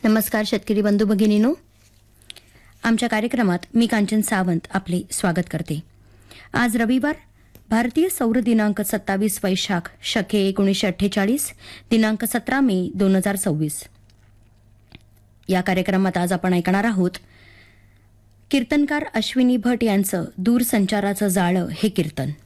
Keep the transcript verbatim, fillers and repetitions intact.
नमस्कार शेतकरी बंधू भगिनीनो, आमच्या कार्यक्रमात मी कांचन सावंत आपले स्वागत करते. आज रविवार, भारतीय सौर दिनांक सत्तावीस वैशाख शके एकोणीसशे अठ्ठेचाळीस, दिनांक सतरा मे दोन हजार सव्वीस. या कार्यक्रमात आज आपण ऐकणार आहोत कीर्तनकार अश्विनी भट यांचं दूरसंचाराचं जाळं हे कीर्तन.